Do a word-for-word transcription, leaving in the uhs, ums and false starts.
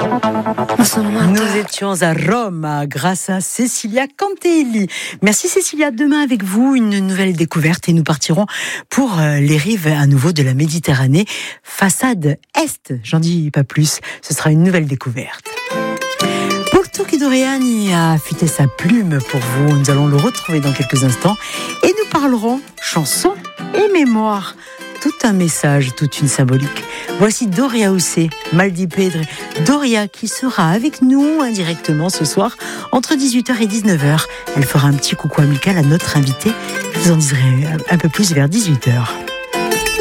Nous étions à Rome grâce à Cecilia Cantelli. Merci Cecilia. Demain avec vous, une nouvelle découverte et nous partirons pour les rives à nouveau de la Méditerranée. Façade Est, j'en dis pas plus, ce sera une nouvelle découverte. Porto Doriani a affûté sa plume pour vous. Nous allons le retrouver dans quelques instants et nous parlerons chansons et mémoire. Tout un message, toute une symbolique. Voici Doria Hussey, Mal di Pedre. Doria qui sera avec nous indirectement ce soir entre dix-huit heures et dix-neuf heures. Elle fera un petit coucou amical à notre invité. Je vous en dirai un peu plus vers dix-huit heures.